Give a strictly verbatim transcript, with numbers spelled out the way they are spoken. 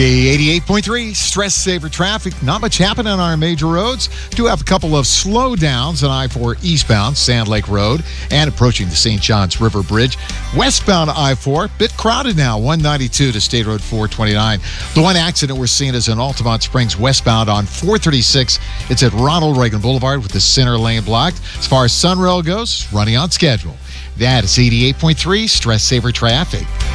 eighty-eight point three Stress Saver Traffic. Not much happening on our major roads. Do have a couple of slowdowns on I four eastbound Sand Lake Road and approaching the Saint Johns River Bridge. Westbound I four, bit crowded now, one ninety-two to State Road four twenty-nine. The one accident we're seeing is in Altamont Springs westbound on four thirty-six. It's at Ronald Reagan Boulevard with the center lane blocked. As far as Sunrail goes, running on schedule. That is eighty-eight point three Stress Saver Traffic.